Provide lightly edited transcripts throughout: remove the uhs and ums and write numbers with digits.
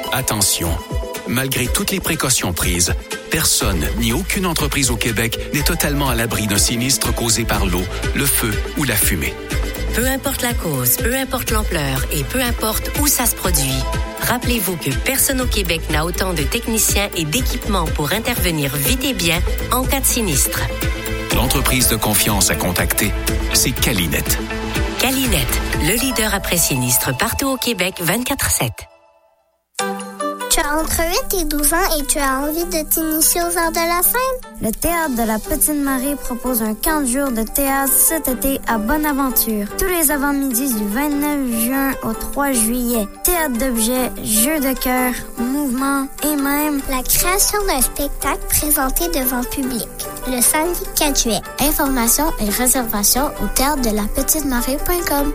Attention, malgré toutes les précautions prises, personne ni aucune entreprise au Québec n'est totalement à l'abri d'un sinistre causé par l'eau, le feu ou la fumée. Peu importe la cause, peu importe l'ampleur et peu importe où ça se produit, rappelez-vous que personne au Québec n'a autant de techniciens et d'équipements pour intervenir vite et bien en cas de sinistre. L'entreprise de confiance à contacter, c'est Calinet. Calinet, le leader après sinistre partout au Québec 24/7. Tu as entre 8 et 12 ans et tu as envie de t'initier aux arts de la scène? Le Théâtre de la Petite Marie propose un camp de jour de théâtre cet été à Bonaventure. Tous les avant-midi du 29 juin au 3 juillet. Théâtre d'objets, jeux de cœur, mouvements et même la création d'un spectacle présenté devant public. Le samedi 4 juillet. Informations et réservations au théâtre-de-la-petite-marie.com.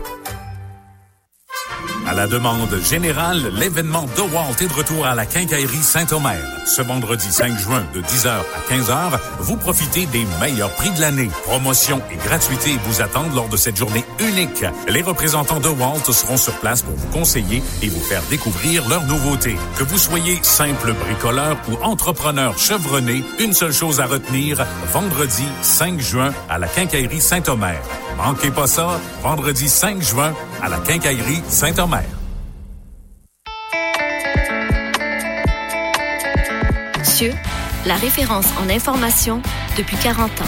À la demande générale, l'événement DeWalt est de retour à la Quincaillerie Saint-Omer. Ce vendredi 5 juin, de 10h à 15h, vous profitez des meilleurs prix de l'année. Promotions et gratuités vous attendent lors de cette journée unique. Les représentants DeWalt seront sur place pour vous conseiller et vous faire découvrir leurs nouveautés. Que vous soyez simple bricoleur ou entrepreneur chevronné, une seule chose à retenir, vendredi 5 juin à la Quincaillerie Saint-Omer. Manquez pas ça, vendredi 5 juin à la Quincaillerie Saint-Omer. CIeux, la référence en information depuis 40 ans.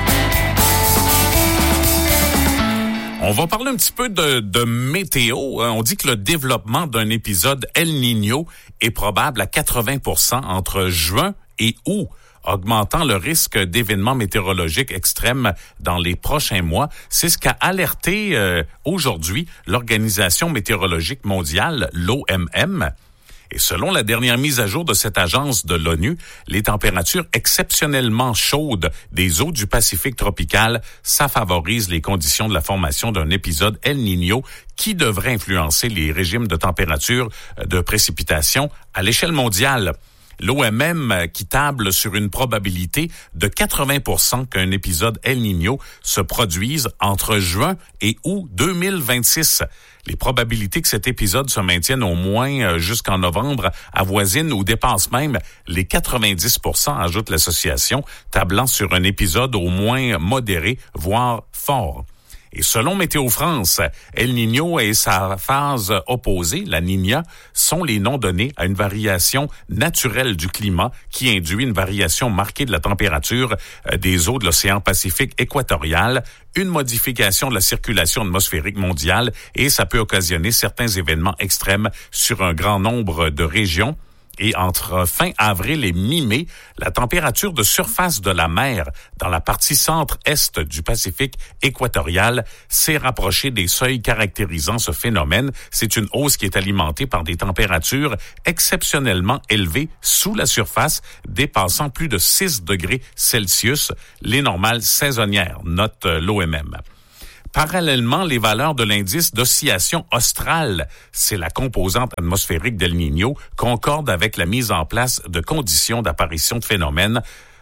On va parler un petit peu de météo. On dit que le développement d'un épisode El Niño est probable à 80% entre juin et août, augmentant le risque d'événements météorologiques extrêmes dans les prochains mois. C'est ce qu'a alerté aujourd'hui l'Organisation météorologique mondiale, l'OMM. Et selon la dernière mise à jour de cette agence de l'ONU, les températures exceptionnellement chaudes des eaux du Pacifique tropical, ça favorise les conditions de la formation d'un épisode El Niño qui devrait influencer les régimes de température de précipitation à l'échelle mondiale. L'OMM qui table sur une probabilité de 80% qu'un épisode El Niño se produise entre juin et août 2026. Les probabilités que cet épisode se maintienne au moins jusqu'en novembre avoisinent ou dépassent même les 90%, ajoute l'association, tablant sur un épisode au moins modéré, voire fort. Et selon Météo France, El Niño et sa phase opposée, la Niña, sont les noms donnés à une variation naturelle du climat qui induit une variation marquée de la température des eaux de l'océan Pacifique équatorial, une modification de la circulation atmosphérique mondiale et ça peut occasionner certains événements extrêmes sur un grand nombre de régions. Et entre fin avril et mi-mai, la température de surface de la mer dans la partie centre-est du Pacifique équatorial s'est rapprochée des seuils caractérisant ce phénomène. C'est une hausse qui est alimentée par des températures exceptionnellement élevées sous la surface, dépassant plus de 6 degrés Celsius, les normales saisonnières, note l'OMM. Parallèlement, les valeurs de l'indice d'oscillation australe, c'est la composante atmosphérique d'El Niño, concordent avec la mise en place de conditions d'apparition de phénomènes.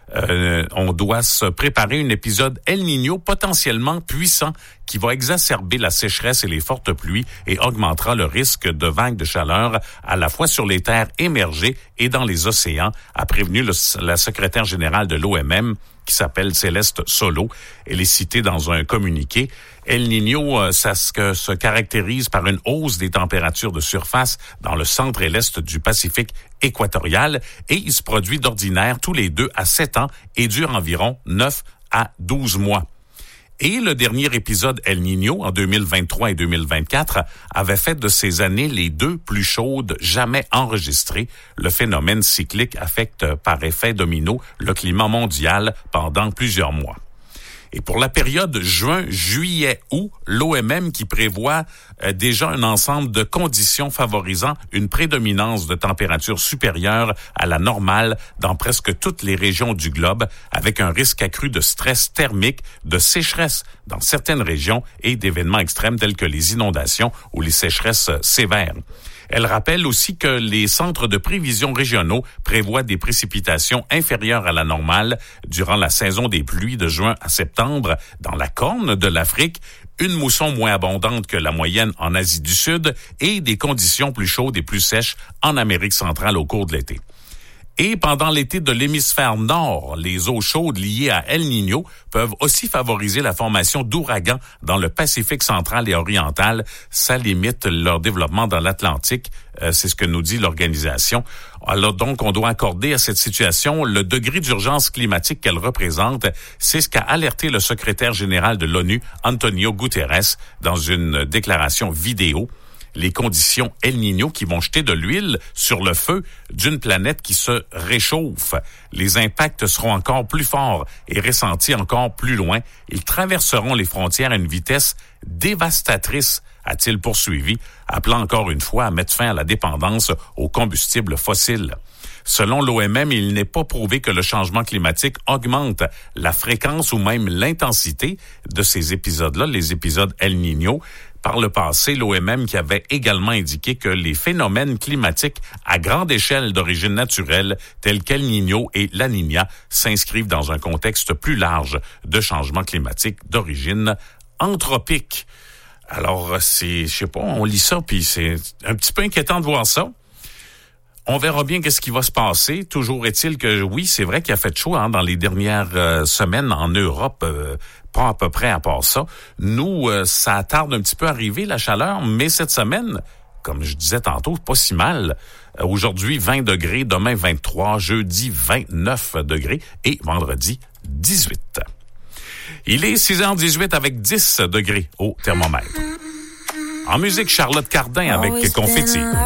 On doit se préparer un épisode El Niño potentiellement puissant qui va exacerber la sécheresse et les fortes pluies et augmentera le risque de vagues de chaleur à la fois sur les terres émergées et dans les océans, a prévenu la secrétaire générale de l'OMM qui s'appelle Céleste Solo. Elle est citée dans un communiqué. El Niño, ça se caractérise par une hausse des températures de surface dans le centre et l'est du Pacifique équatorial et il se produit d'ordinaire tous les 2 à 7 ans et dure environ 9 à 12 mois. Et le dernier épisode El Niño, en 2023 et 2024, avait fait de ces années les 2 plus chaudes jamais enregistrées. Le phénomène cyclique affecte par effet domino le climat mondial pendant plusieurs mois. Et pour la période juin, juillet, août, l'OMM qui prévoit déjà un ensemble de conditions favorisant une prédominance de températures supérieures à la normale dans presque toutes les régions du globe, avec un risque accru de stress thermique, de sécheresse dans certaines régions et d'événements extrêmes tels que les inondations ou les sécheresses sévères. Elle rappelle aussi que les centres de prévision régionaux prévoient des précipitations inférieures à la normale durant la saison des pluies de juin à septembre dans la Corne de l'Afrique, une mousson moins abondante que la moyenne en Asie du Sud et des conditions plus chaudes et plus sèches en Amérique centrale au cours de l'été. Et pendant l'été de l'hémisphère nord, les eaux chaudes liées à El Niño peuvent aussi favoriser la formation d'ouragans dans le Pacifique central et oriental. Ça limite leur développement dans l'Atlantique. C'est ce que nous dit l'organisation. Alors donc, on doit accorder à cette situation le degré d'urgence climatique qu'elle représente. C'est ce qu'a alerté le secrétaire général de l'ONU, Antonio Guterres, dans une déclaration vidéo. Les conditions El Niño qui vont jeter de l'huile sur le feu d'une planète qui se réchauffe. Les impacts seront encore plus forts et ressentis encore plus loin. Ils traverseront les frontières à une vitesse dévastatrice, a-t-il poursuivi, appelant encore une fois à mettre fin à la dépendance aux combustibles fossiles. Selon l'OMM, il n'est pas prouvé que le changement climatique augmente la fréquence ou même l'intensité de ces épisodes-là, les épisodes El Niño. Par le passé, l'OMM qui avait également indiqué que les phénomènes climatiques à grande échelle d'origine naturelle, tels qu'El Niño et La Niña, s'inscrivent dans un contexte plus large de changement climatique d'origine anthropique. Alors, je sais pas, on lit ça, puis c'est un petit peu inquiétant de voir ça. On verra bien qu'est-ce qui va se passer. Toujours est-il que oui, c'est vrai qu'il a fait chaud dans les dernières semaines en Europe, pas à peu près à part ça. Nous, ça tarde un petit peu à arriver, la chaleur, mais cette semaine, comme je disais tantôt, pas si mal. Aujourd'hui, 20 degrés, demain 23, jeudi 29 degrés et vendredi 18. Il est 6h18 avec 10 degrés au thermomètre. En musique, Charlotte Cardin avec Confetti.